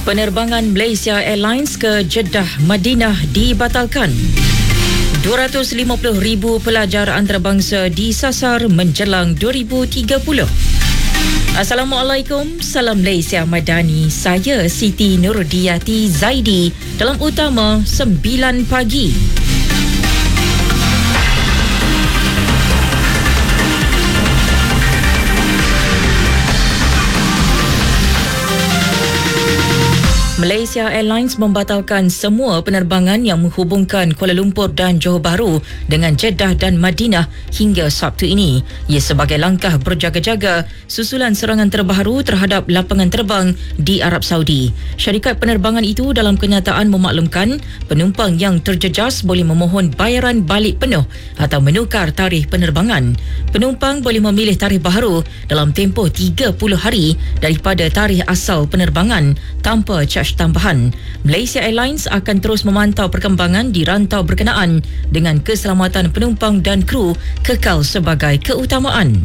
Penerbangan Malaysia Airlines ke Jeddah Madinah dibatalkan. 250,000 pelajar antarabangsa disasar menjelang 2030. Assalamualaikum, salam Malaysia Madani. Saya Siti Nurdiati Zaidi dalam Utama 9 pagi. Malaysia Airlines membatalkan semua penerbangan yang menghubungkan Kuala Lumpur dan Johor Bahru dengan Jeddah dan Madinah hingga Sabtu ini. Ia sebagai langkah berjaga-jaga susulan serangan terbaru terhadap lapangan terbang di Arab Saudi. Syarikat penerbangan itu dalam kenyataan memaklumkan penumpang yang terjejas boleh memohon bayaran balik penuh atau menukar tarikh penerbangan. Penumpang boleh memilih tarikh baharu dalam tempoh 30 hari daripada tarikh asal penerbangan tanpa charge tambahan. Malaysia Airlines akan terus memantau perkembangan di rantau berkenaan dengan keselamatan penumpang dan kru kekal sebagai keutamaan.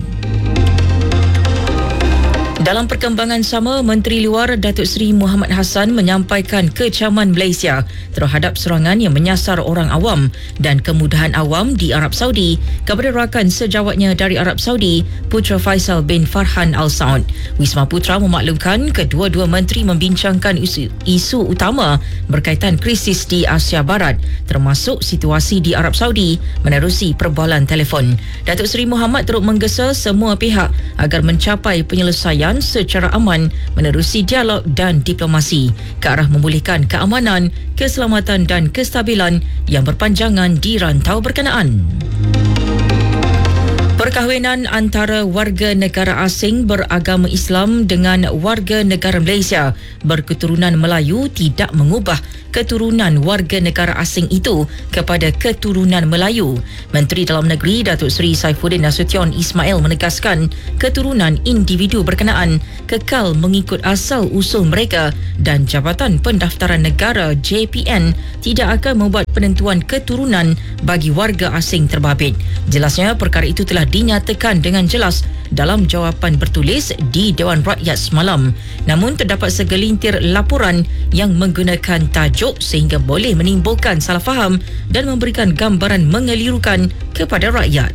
Dalam perkembangan sama, Menteri Luar Datuk Seri Muhammad Hassan menyampaikan kecaman Malaysia terhadap serangan yang menyasar orang awam dan kemudahan awam di Arab Saudi kepada rakan sejawatnya dari Arab Saudi, Putra Faisal bin Farhan Al Saud. Wisma Putra memaklumkan kedua-dua menteri membincangkan isu utama berkaitan krisis di Asia Barat, termasuk situasi di Arab Saudi menerusi perbualan telefon. Datuk Seri Muhammad turut menggesa semua pihak agar mencapai penyelesaian secara aman menerusi dialog dan diplomasi ke arah memulihkan keamanan, keselamatan dan kestabilan yang berpanjangan di rantau berkenaan. Perkahwinan antara warga negara asing beragama Islam dengan warga negara Malaysia berketurunan Melayu tidak mengubah keturunan warga negara asing itu kepada keturunan Melayu. Menteri Dalam Negeri Datuk Seri Saifuddin Nasution Ismail menegaskan keturunan individu berkenaan kekal mengikut asal usul mereka dan Jabatan Pendaftaran Negara JPN tidak akan membuat penentuan keturunan bagi warga asing terbabit. Jelasnya perkara itu telah dinyatakan dengan jelas dalam jawapan bertulis di Dewan Rakyat semalam. Namun terdapat segelintir laporan yang menggunakan tajuk sehingga boleh menimbulkan salah faham dan memberikan gambaran mengelirukan kepada rakyat.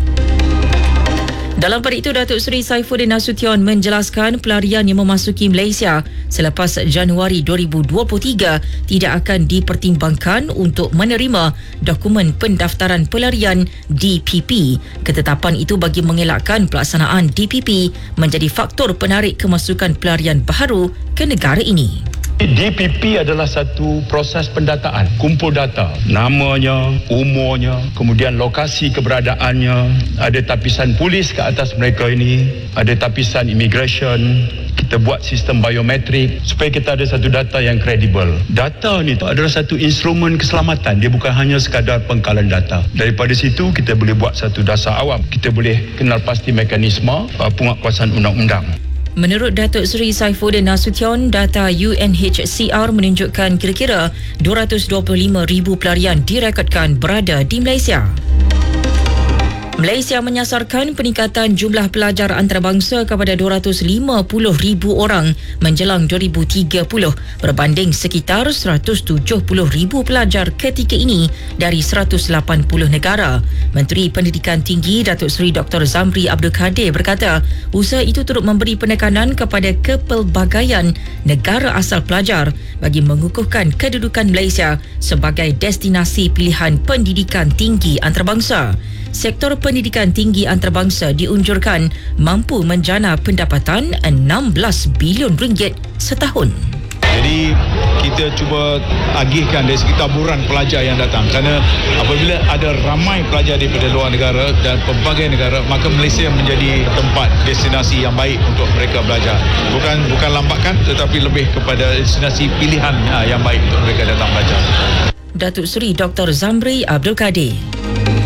Dalam pada itu, Datuk Seri Saifuddin Nasution menjelaskan pelarian yang memasuki Malaysia selepas Januari 2023 tidak akan dipertimbangkan untuk menerima dokumen pendaftaran pelarian DPP. Ketetapan itu bagi mengelakkan pelaksanaan DPP menjadi faktor penarik kemasukan pelarian baharu ke negara ini. DPP adalah satu proses pendataan, kumpul data, namanya, umurnya, kemudian lokasi keberadaannya, ada tapisan polis ke atas mereka ini, ada tapisan immigration, kita buat sistem biometrik supaya kita ada satu data yang kredibel. Data ni adalah satu instrumen keselamatan, dia bukan hanya sekadar pengkalan data. Daripada situ kita boleh buat satu dasar awam, kita boleh kenal pasti mekanisme penguatkuasaan undang-undang. Menurut Datuk Seri Saifuddin Nasution, data UNHCR menunjukkan kira-kira 225,000 pelarian direkodkan berada di Malaysia. Malaysia menyasarkan peningkatan jumlah pelajar antarabangsa kepada 250,000 orang menjelang 2030 berbanding sekitar 170,000 pelajar ketika ini dari 180 negara. Menteri Pendidikan Tinggi Datuk Seri Dr. Zamri Abdul Kadir berkata, usaha itu turut memberi penekanan kepada kepelbagaian negara asal pelajar bagi mengukuhkan kedudukan Malaysia sebagai destinasi pilihan pendidikan tinggi antarabangsa. Sektor pendidikan tinggi antarabangsa diunjurkan mampu menjana pendapatan 16 bilion ringgit setahun. Jadi kita cuba agihkan dari segi taburan pelajar yang datang, kerana apabila ada ramai pelajar daripada luar negara dan pelbagai negara, maka Malaysia menjadi tempat destinasi yang baik untuk mereka belajar. Bukan lambakan, tetapi lebih kepada destinasi pilihan yang baik untuk mereka datang belajar. Datuk Seri Dr. Zamri Abdul Kadir.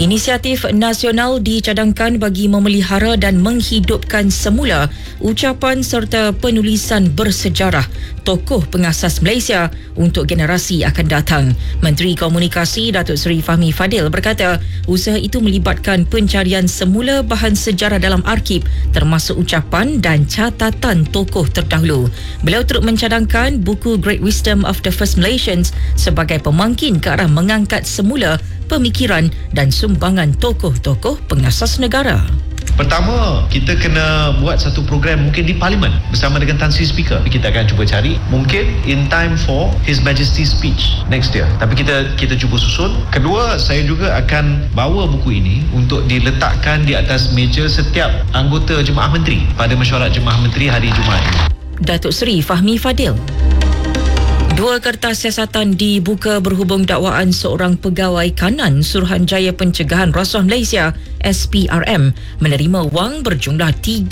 Inisiatif nasional dicadangkan bagi memelihara dan menghidupkan semula ucapan serta penulisan bersejarah tokoh pengasas Malaysia untuk generasi akan datang. Menteri Komunikasi Datuk Seri Fahmi Fadil berkata, usaha itu melibatkan pencarian semula bahan sejarah dalam arkib termasuk ucapan dan catatan tokoh terdahulu. Beliau turut mencadangkan buku Great Wisdom of the First Malaysians sebagai pemangkin ke arah mengangkat semula pemikiran dan sumbangan tokoh-tokoh pengasas negara. Pertama, kita kena buat satu program mungkin di Parlimen bersama dengan Tan Sri Speaker. Kita akan cuba cari mungkin in time for His Majesty's speech next year. Tapi kita cuba susun. Kedua, saya juga akan bawa buku ini untuk diletakkan di atas meja setiap anggota Jemaah Menteri pada mesyuarat Jemaah Menteri hari Jumaat ini. Datuk Seri Fahmi Fadil. 2 kertas siasatan dibuka berhubung dakwaan seorang pegawai kanan Suruhanjaya Pencegahan Rasuah Malaysia SPRM menerima wang berjumlah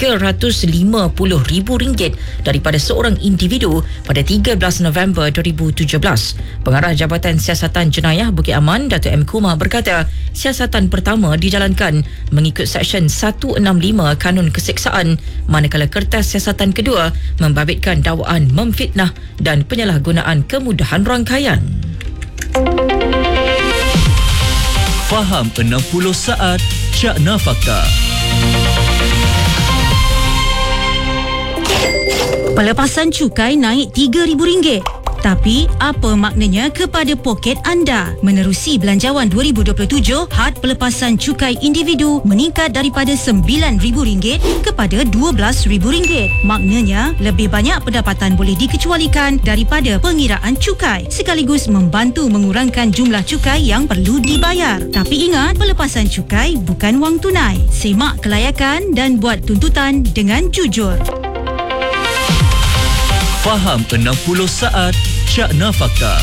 RM350,000 daripada seorang individu pada 13 November 2017. Pengarah Jabatan Siasatan Jenayah Bukit Aman, Datuk M. Kumar berkata, siasatan pertama dijalankan mengikut Seksyen 165 Kanun Keseksaan, manakala kertas siasatan kedua membabitkan dakwaan memfitnah dan penyalahgunaan kemudahan rangkaian. Faham 60 saat Syakna Fakta. Pelepasan cukai naik RM3,000. Tapi, apa maknanya kepada poket anda? Menerusi Belanjawan 2027, had pelepasan cukai individu meningkat daripada RM9,000 kepada RM12,000. Maknanya, lebih banyak pendapatan boleh dikecualikan daripada pengiraan cukai, sekaligus membantu mengurangkan jumlah cukai yang perlu dibayar. Tapi ingat, pelepasan cukai bukan wang tunai. Semak kelayakan dan buat tuntutan dengan jujur. Faham 60 saat Syakna Fakta.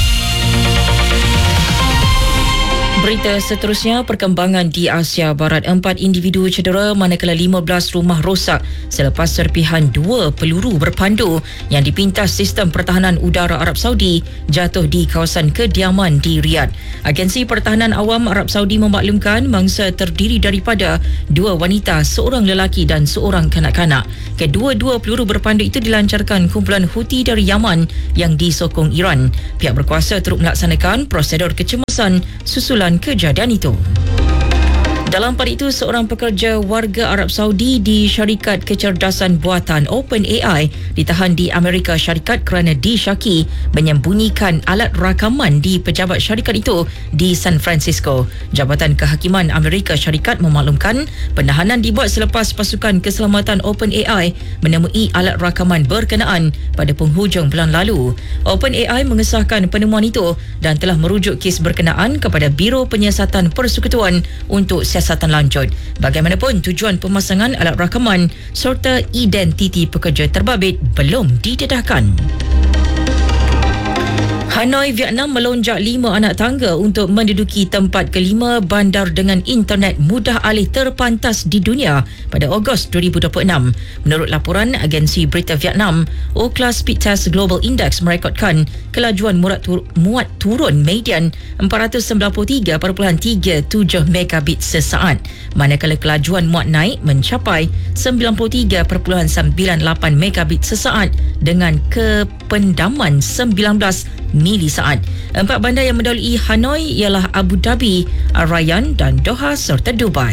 Berita seterusnya, perkembangan di Asia Barat. 4 individu cedera manakala 15 rumah rosak selepas serpihan 2 peluru berpandu yang dipintas sistem pertahanan udara Arab Saudi jatuh di kawasan kediaman di Riyadh. Agensi Pertahanan Awam Arab Saudi memaklumkan mangsa terdiri daripada 2 wanita, seorang lelaki dan seorang kanak-kanak. Kedua-dua peluru berpandu itu dilancarkan kumpulan Houthi dari Yaman yang disokong Iran. Pihak berkuasa turut melaksanakan prosedur kecemasan susulan kejadian itu. Dalam pada itu, seorang pekerja warga Arab Saudi di syarikat kecerdasan buatan OpenAI ditahan di Amerika Syarikat kerana disyaki menyembunyikan alat rakaman di pejabat syarikat itu di San Francisco. Jabatan Kehakiman Amerika Syarikat memaklumkan penahanan dibuat selepas pasukan keselamatan OpenAI menemui alat rakaman berkenaan pada penghujung bulan lalu. OpenAI mengesahkan penemuan itu dan telah merujuk kes berkenaan kepada Biro Penyiasatan Persekutuan untuk siasatan lanjut. Bagaimanapun, tujuan pemasangan alat rakaman serta identiti pekerja terbabit belum didedahkan. Hanoi, Vietnam melonjak 5 anak tangga untuk menduduki tempat kelima bandar dengan internet mudah alih terpantas di dunia pada Ogos 2026. Menurut laporan agensi berita Vietnam, Ookla Speed Test Global Index merekodkan kelajuan muat turun median 493.37 megabit sesaat, manakala kelajuan muat naik mencapai 93.98 megabit sesaat dengan kependaman 19 milisaat. 4 bandar yang mendahului Hanoi ialah Abu Dhabi, Al-Rayyan dan Doha serta Dubai.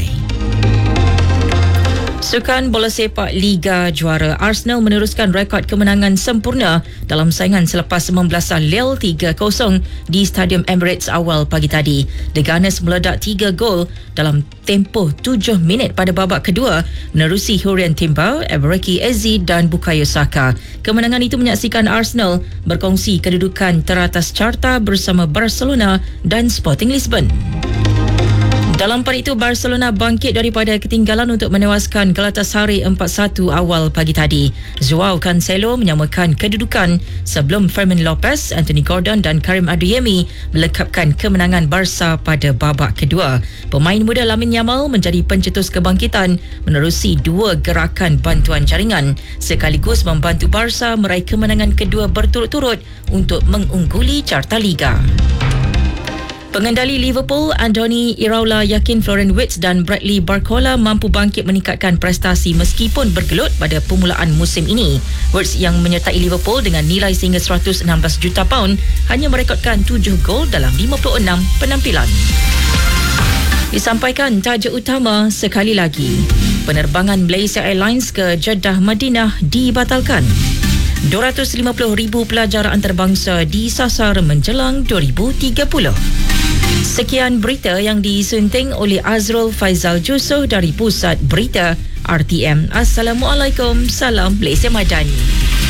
Sukan bola sepak Liga Juara, Arsenal meneruskan rekod kemenangan sempurna dalam saingan selepas memblasah Lille 3-0 di Stadium Emirates awal pagi tadi. The Gunners meledak 3 gol dalam tempoh 7 minit pada babak kedua menerusi Hurrien Timber, Ebereki Eze dan Bukayo Saka. Kemenangan itu menyaksikan Arsenal berkongsi kedudukan teratas carta bersama Barcelona dan Sporting Lisbon. Dalam pada itu, Barcelona bangkit daripada ketinggalan untuk menewaskan Galatasaray 4-1 awal pagi tadi. Joao Cancelo menyamakan kedudukan sebelum Fermin Lopez, Anthony Gordon dan Karim Adeyemi melekapkan kemenangan Barca pada babak kedua. Pemain muda Lamine Yamal menjadi pencetus kebangkitan menerusi 2 gerakan bantuan jaringan sekaligus membantu Barca meraih kemenangan kedua berturut-turut untuk mengungguli carta Liga. Pengendali Liverpool, Andoni Iraola yakin Florian Wirtz dan Bradley Barcola mampu bangkit meningkatkan prestasi meskipun bergelut pada permulaan musim ini. Wirtz yang menyertai Liverpool dengan nilai sehingga 116 juta pound hanya merekodkan 7 gol dalam 56 penampilan. Disampaikan tajuk utama sekali lagi. Penerbangan Malaysia Airlines ke Jeddah Madinah dibatalkan. 250,000 pelajar antarabangsa disasar menjelang 2030. Sekian berita yang disunting oleh Azrul Faizal Jusoh dari Pusat Berita RTM. Assalamualaikum, salam Malaysia Madani.